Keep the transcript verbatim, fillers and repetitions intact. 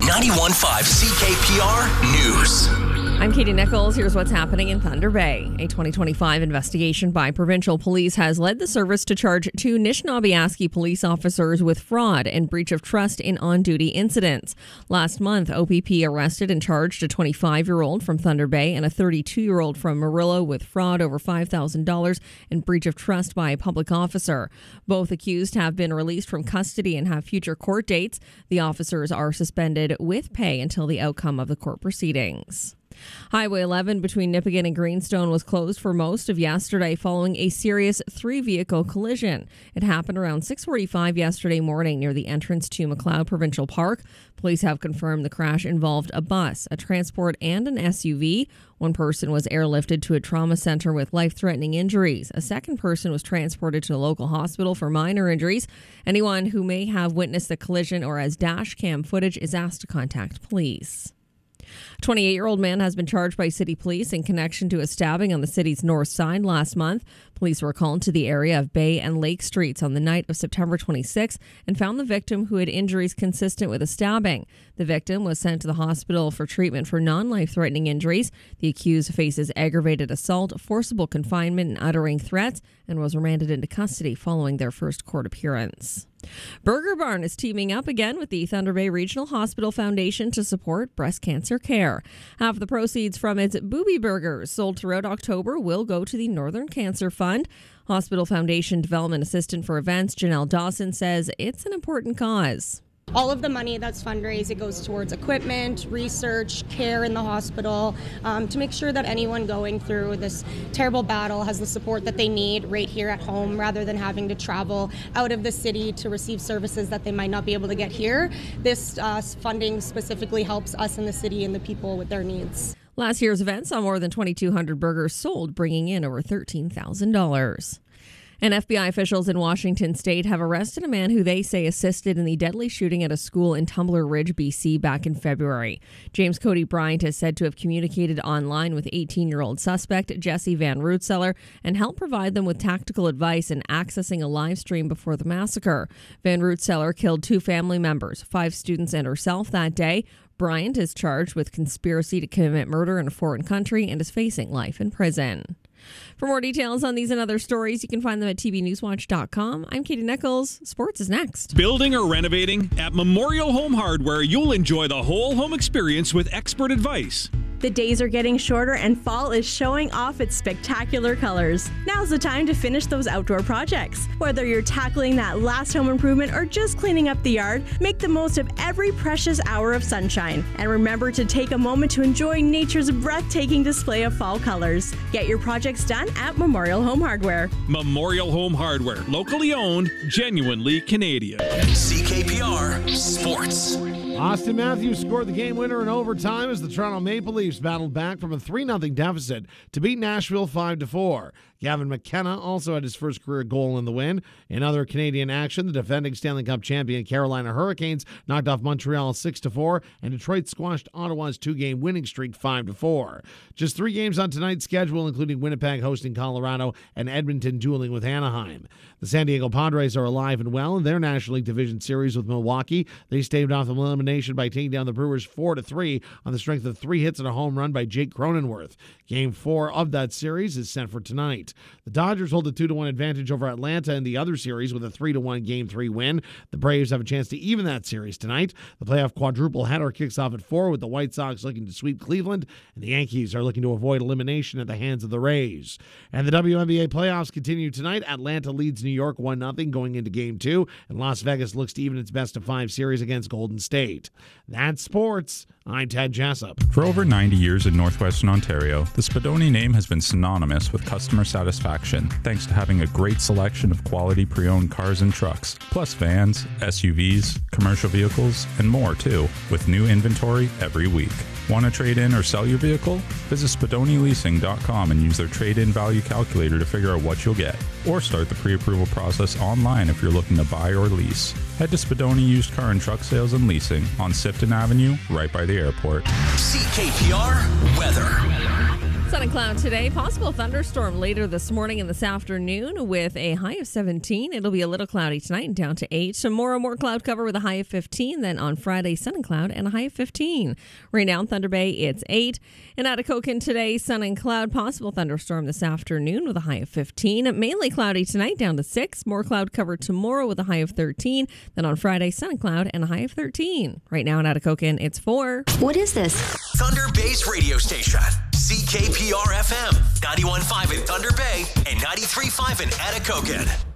ninety-one point five C K P R News. I'm Katie Nichols. Here's what's happening in Thunder Bay. A twenty twenty-five investigation by provincial police has led the service to charge two Nishnawbe-Aski police officers with fraud and breach of trust in on-duty incidents. Last month, O P P arrested and charged a twenty-five-year-old from Thunder Bay and a thirty-two-year-old from Murillo with fraud over five thousand dollars and breach of trust by a public officer. Both accused have been released from custody and have future court dates. The officers are suspended with pay until the outcome of the court proceedings. Highway eleven between Nipigon and Greenstone was closed for most of yesterday following a serious three-vehicle collision. It happened around six forty-five yesterday morning near the entrance to McLeod Provincial Park. Police have confirmed the crash involved a bus, a transport, and an S U V. One person was airlifted to a trauma center with life-threatening injuries. A second person was transported to a local hospital for minor injuries. Anyone who may have witnessed the collision or has dash cam footage is asked to contact police. A twenty-eight-year-old man has been charged by city police in connection to a stabbing on the city's north side last month. Police were called to the area of Bay and Lake Streets on the night of September twenty-sixth and found the victim who had injuries consistent with a stabbing. The victim was sent to the hospital for treatment for non-life-threatening injuries. The accused faces aggravated assault, forcible confinement, and uttering threats, and was remanded into custody following their first court appearance. Burger Barn is teaming up again with the Thunder Bay Regional Hospital Foundation to support breast cancer care. Half of the proceeds from its Booby Burgers sold throughout October will go to the Northern Cancer Fund. Hospital Foundation Development Assistant for Events Janelle Dawson says it's an important cause. All of the money that's fundraised, it goes towards equipment, research, care in the hospital, um, to make sure that anyone going through this terrible battle has the support that they need right here at home, rather than having to travel out of the city to receive services that they might not be able to get here. This uh, funding specifically helps us in the city and the people with their needs. Last year's event saw more than twenty-two hundred burgers sold, bringing in over thirteen thousand dollars. And F B I officials in Washington state have arrested a man who they say assisted in the deadly shooting at a school in Tumbler Ridge, B C back in February. James Cody Bryant is said to have communicated online with eighteen-year-old suspect Jesse Van Rootseller and helped provide them with tactical advice in accessing a live stream before the massacre. Van Rootseller killed two family members, five students and herself that day. Bryant is charged with conspiracy to commit murder in a foreign country and is facing life in prison. For more details on these and other stories, you can find them at T V Newswatch dot com. I'm Katie Nichols. Sports is next. Building or renovating? At Memorial Home Hardware, you'll enjoy the whole home experience with expert advice. The days are getting shorter and fall is showing off its spectacular colors. Now's the time to finish those outdoor projects. Whether you're tackling that last home improvement or just cleaning up the yard, make the most of every precious hour of sunshine. And remember to take a moment to enjoy nature's breathtaking display of fall colors. Get your projects done at Memorial Home Hardware. Memorial Home Hardware, locally owned, genuinely Canadian. C K P R Sports. Austin Matthews scored the game winner in overtime as the Toronto Maple Leafs battled back from a three nothing deficit to beat Nashville five to four. Gavin McKenna also had his first career goal in the win. In other Canadian action, the defending Stanley Cup champion Carolina Hurricanes knocked off Montreal six to four, and Detroit squashed Ottawa's two-game winning streak five to four. Just three games on tonight's schedule, including Winnipeg hosting Colorado and Edmonton dueling with Anaheim. The San Diego Padres are alive and well in their National League Division Series with Milwaukee. They staved off elimination by taking down the Brewers four to three on the strength of three hits and a home run by Jake Cronenworth. Game four of that series is set for tonight. The Dodgers hold a two to one advantage over Atlanta in the other series with a three to one Game three win. The Braves have a chance to even that series tonight. The playoff quadruple header kicks off at four with the White Sox looking to sweep Cleveland, and the Yankees are looking to avoid elimination at the hands of the Rays. And the W N B A playoffs continue tonight. Atlanta leads New York one nothing going into Game two, and Las Vegas looks to even its best of five series against Golden State. That's sports. I'm Ted Jessup. For over ninety years in northwestern Ontario, the Spadoni name has been synonymous with customer satisfaction, thanks to having a great selection of quality pre-owned cars and trucks, plus vans, S U Vs, commercial vehicles, and more too, with new inventory every week. Want to trade in or sell your vehicle? Visit Spadoni Leasing dot com and use their trade-in value calculator to figure out what you'll get. Or start the pre-approval process online if you're looking to buy or lease. Head to Spadoni Used Car and Truck Sales and Leasing on Sifton Avenue, right by the airport. C K P R Weather. Sun and cloud today. Possible thunderstorm later this morning and this afternoon with a high of seventeen. It'll be a little cloudy tonight and down to eight. Tomorrow, more cloud cover with a high of fifteen. Then on Friday, sun and cloud and a high of fifteen. Right now in Thunder Bay, it's eight. In Atikokan today, sun and cloud. Possible thunderstorm this afternoon with a high of fifteen. Mainly cloudy tonight, down to six. More cloud cover tomorrow with a high of thirteen. Then on Friday, sun and cloud and a high of thirteen. Right now in Atikokan, it's four. What is this? Thunder Bay's radio station. C K P R F M, ninety-one point five in Thunder Bay and ninety-three point five in Atikokan.